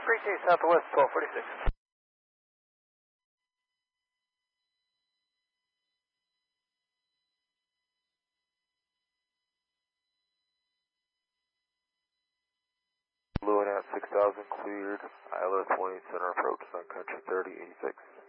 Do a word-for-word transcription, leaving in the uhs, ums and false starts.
three K Southwest, twelve forty-six. Blue and at six thousand cleared, I L S twenty, center approach, Sun Country thirty eighty-six.